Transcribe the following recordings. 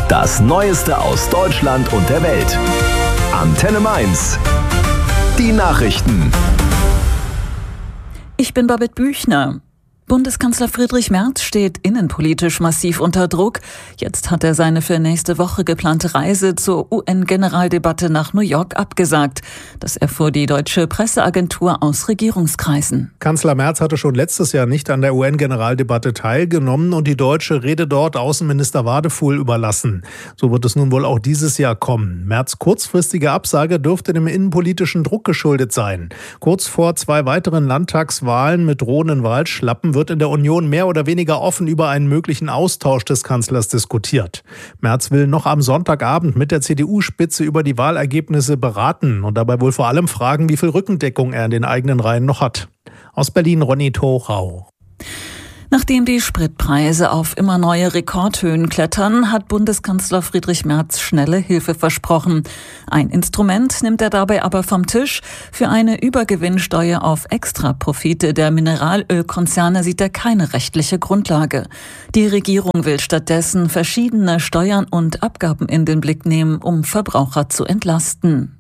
Das Neueste aus Deutschland und der Welt. Antenne Mainz. Die Nachrichten. Ich bin Babette Büchner. Bundeskanzler Friedrich Merz steht innenpolitisch massiv unter Druck. Jetzt hat er seine für nächste Woche geplante Reise zur UN-Generaldebatte nach New York abgesagt. Das erfuhr die deutsche Presseagentur aus Regierungskreisen. Kanzler Merz hatte schon letztes Jahr nicht an der UN-Generaldebatte teilgenommen und die deutsche Rede dort Außenminister Wadefuhl überlassen. So wird es nun wohl auch dieses Jahr kommen. Merz' kurzfristige Absage dürfte dem innenpolitischen Druck geschuldet sein. Kurz vor 2 weiteren Landtagswahlen mit drohenden Wahlschlappen wird in der Union mehr oder weniger offen über einen möglichen Austausch des Kanzlers diskutiert. Merz will noch am Sonntagabend mit der CDU-Spitze über die Wahlergebnisse beraten und dabei wohl vor allem fragen, wie viel Rückendeckung er in den eigenen Reihen noch hat. Aus Berlin Ronny Thorau. Nachdem die Spritpreise auf immer neue Rekordhöhen klettern, hat Bundeskanzler Friedrich Merz schnelle Hilfe versprochen. Ein Instrument nimmt er dabei aber vom Tisch. Für eine Übergewinnsteuer auf Extraprofite der Mineralölkonzerne sieht er keine rechtliche Grundlage. Die Regierung will stattdessen verschiedene Steuern und Abgaben in den Blick nehmen, um Verbraucher zu entlasten.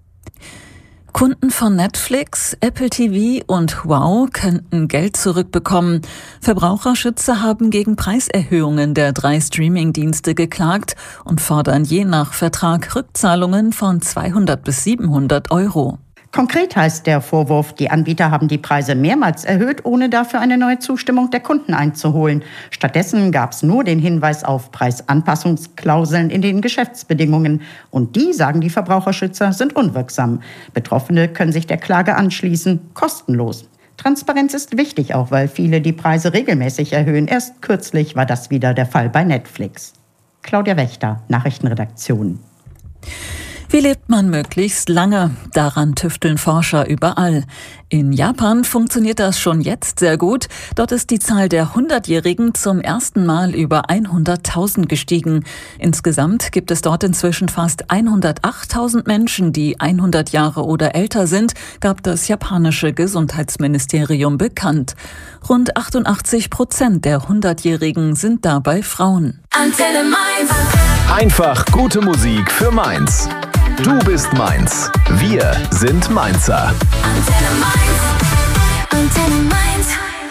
Kunden von Netflix, Apple TV und Wow könnten Geld zurückbekommen. Verbraucherschützer haben gegen Preiserhöhungen der 3 Streaming-Dienste geklagt und fordern je nach Vertrag Rückzahlungen von 200 bis 700 Euro. Konkret heißt der Vorwurf, die Anbieter haben die Preise mehrmals erhöht, ohne dafür eine neue Zustimmung der Kunden einzuholen. Stattdessen gab es nur den Hinweis auf Preisanpassungsklauseln in den Geschäftsbedingungen. Und die, sagen die Verbraucherschützer, sind unwirksam. Betroffene können sich der Klage anschließen, kostenlos. Transparenz ist wichtig, auch weil viele die Preise regelmäßig erhöhen. Erst kürzlich war das wieder der Fall bei Netflix. Claudia Wächter, Nachrichtenredaktion. Wie lebt man möglichst lange? Daran tüfteln Forscher überall. In Japan funktioniert das schon jetzt sehr gut. Dort ist die Zahl der 100-Jährigen zum ersten Mal über 100.000 gestiegen. Insgesamt gibt es dort inzwischen fast 108.000 Menschen, die 100 Jahre oder älter sind, gab das japanische Gesundheitsministerium bekannt. Rund 88% der 100-Jährigen sind dabei Frauen. Antenne Mainz. Einfach gute Musik für Mainz. Du bist Mainz. Wir sind Mainzer. Antenne Mainz. Antenne Mainz.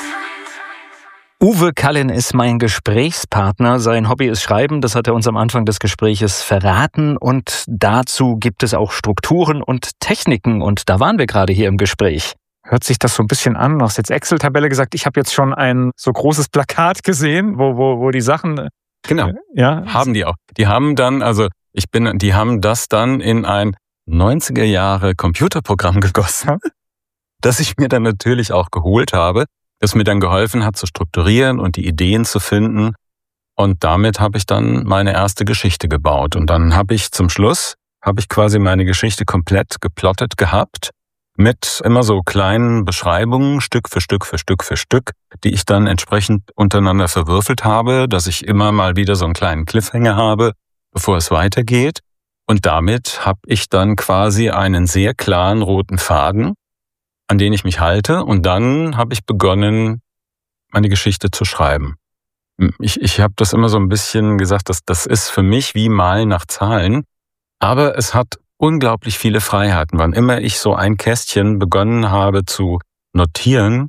Uwe Kallin ist mein Gesprächspartner. Sein Hobby ist Schreiben, das hat er uns am Anfang des Gespräches verraten. Und dazu gibt es auch Strukturen und Techniken. Und da waren wir gerade hier im Gespräch. Hört sich das so ein bisschen an? Du hast jetzt Excel-Tabelle gesagt. Ich habe jetzt schon ein so großes Plakat gesehen, wo die Sachen... Genau, ja, haben die auch. Die haben dann, die haben das dann in ein 90er Jahre Computerprogramm gegossen, das ich mir dann natürlich auch geholt habe, das mir dann geholfen hat zu strukturieren und die Ideen zu finden. Und damit habe ich dann meine erste Geschichte gebaut. Und dann habe ich zum Schluss, quasi meine Geschichte komplett geplottet gehabt, mit immer so kleinen Beschreibungen, Stück für Stück für Stück für Stück, die ich dann entsprechend untereinander verwürfelt habe, dass ich immer mal wieder so einen kleinen Cliffhanger habe, bevor es weitergeht. Und damit habe ich dann quasi einen sehr klaren roten Faden, an den ich mich halte. Und dann habe ich begonnen, meine Geschichte zu schreiben. Ich habe das immer so ein bisschen gesagt, dass das ist für mich wie Malen nach Zahlen. Aber es hat unglaublich viele Freiheiten. Wann immer ich so ein Kästchen begonnen habe zu notieren,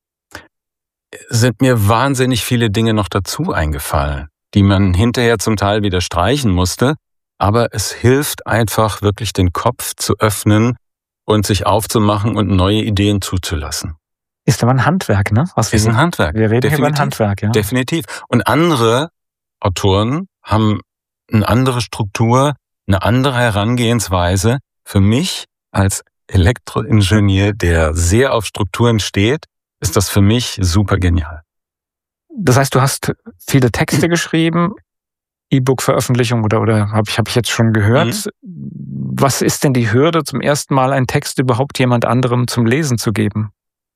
sind mir wahnsinnig viele Dinge noch dazu eingefallen, die man hinterher zum Teil wieder streichen musste. Aber es hilft einfach wirklich, den Kopf zu öffnen und sich aufzumachen und neue Ideen zuzulassen. Ist aber ein Handwerk, ne? Ist ein Handwerk. Wir reden hier über ein Handwerk, ja. Definitiv. Und andere Autoren haben eine andere Struktur, eine andere Herangehensweise. Für mich als Elektroingenieur, der sehr auf Strukturen steht, ist das für mich super genial. Das heißt, du hast viele Texte geschrieben, E-Book-Veröffentlichung oder habe ich jetzt schon gehört. Was ist denn die Hürde, zum ersten Mal einen Text überhaupt jemand anderem zum Lesen zu geben?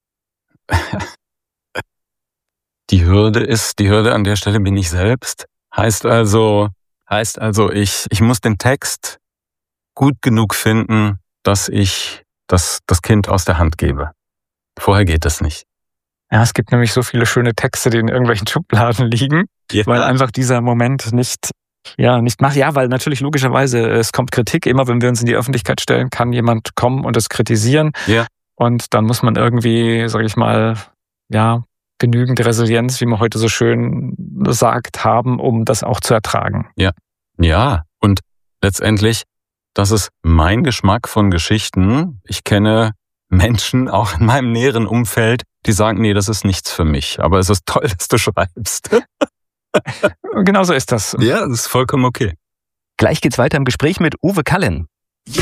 Die Hürde an der Stelle bin ich selbst. Heißt also, ich muss den Text gut genug finden, dass ich das Kind aus der Hand gebe. Vorher geht das nicht. Ja, es gibt nämlich so viele schöne Texte, die in irgendwelchen Schubladen liegen, weil einfach dieser Moment nicht nicht mache. Ja, weil natürlich logischerweise es kommt Kritik. Immer wenn wir uns in die Öffentlichkeit stellen, kann jemand kommen und es kritisieren. Ja. Und dann muss man irgendwie, sage ich mal, genügend Resilienz, wie man heute so schön sagt, haben, um das auch zu ertragen. Ja, und letztendlich, das ist mein Geschmack von Geschichten. Ich kenne Menschen, auch in meinem näheren Umfeld, die sagen, nee, das ist nichts für mich. Aber es ist toll, dass du schreibst. Genau so ist das. Ja, das ist vollkommen okay. Gleich geht's weiter im Gespräch mit Uwe Cullen.